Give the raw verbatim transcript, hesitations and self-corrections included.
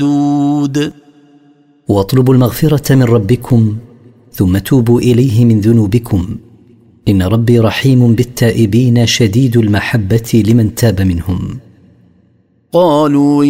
ودود واطلبوا المغفرة من ربكم ثم توبوا إليه من ذنوبكم إن ربي رحيم بالتائبين شديد المحبة لمن تاب منهم. قالوا